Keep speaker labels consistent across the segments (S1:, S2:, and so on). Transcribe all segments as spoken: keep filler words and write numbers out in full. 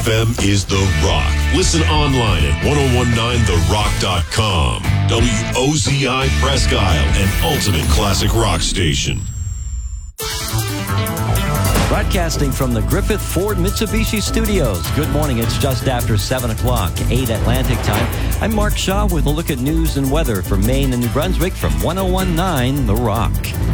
S1: M is The Rock. Listen online at ten nineteen the rock dot com. W O Z I Presque Isle, an ultimate classic rock station.
S2: Broadcasting from the Griffith Ford Mitsubishi Studios. Good morning. It's just after seven o'clock, eight Atlantic time. I'm Mark Shaw with a look at news and weather for Maine and New Brunswick from ten nineteen The Rock.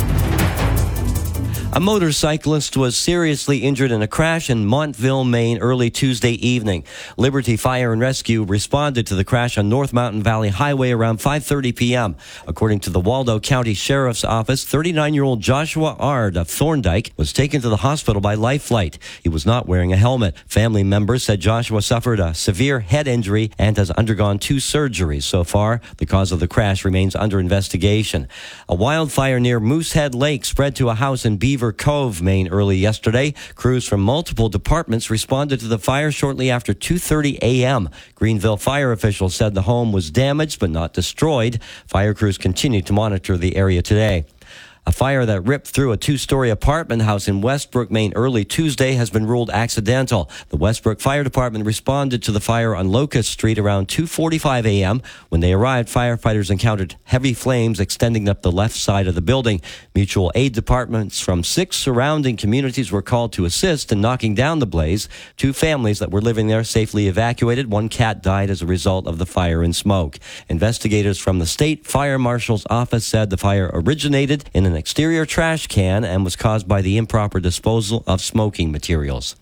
S2: A motorcyclist was seriously injured in a crash in Montville, Maine, early Tuesday evening. Liberty Fire and Rescue responded to the crash on North Mountain Valley Highway around five thirty p.m. According to the Waldo County Sheriff's Office, thirty-nine-year-old Joshua Ard of Thorndike was taken to the hospital by Life Flight. He was not wearing a helmet. Family members said Joshua suffered a severe head injury and has undergone two surgeries. So far, the cause of the crash remains under investigation. A wildfire near Moosehead Lake spread to a house in Beaver Cove, Maine, early yesterday. Crews from multiple departments responded to the fire shortly after two thirty a.m. Greenville fire officials said the home was damaged but not destroyed. Fire crews continue to monitor the area today. A fire that ripped through a two-story apartment house in Westbrook, Maine, early Tuesday has been ruled accidental. The Westbrook Fire Department responded to the fire on Locust Street around two forty-five a.m. When they arrived, firefighters encountered heavy flames extending up the left side of the building. Mutual aid departments from six surrounding communities were called to assist in knocking down the blaze. Two families that were living there safely evacuated. One cat died as a result of the fire and smoke. Investigators from the State Fire Marshal's office said the fire originated in an exterior trash can and was caused by the improper disposal of smoking materials.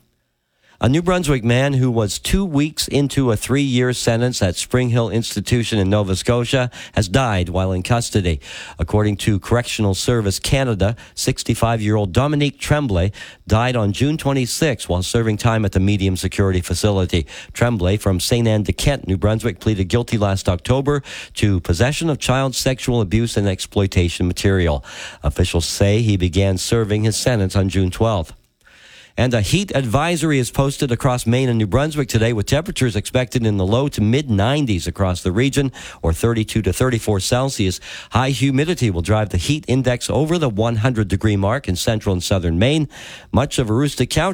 S2: A New Brunswick man who was two weeks into a three-year sentence at Spring Hill Institution in Nova Scotia has died while in custody. According to Correctional Service Canada, sixty-five-year-old Dominique Tremblay died on June twenty-sixth while serving time at the medium security facility. Tremblay from Saint Anne de Kent, New Brunswick, pleaded guilty last October to possession of child sexual abuse and exploitation material. Officials say he began serving his sentence on June twelfth. And a heat advisory is posted across Maine and New Brunswick today, with temperatures expected in the low to mid nineties across the region, or thirty-two to thirty-four Celsius. High humidity will drive the heat index over the one hundred degree mark in central and southern Maine. Much of Aroostook County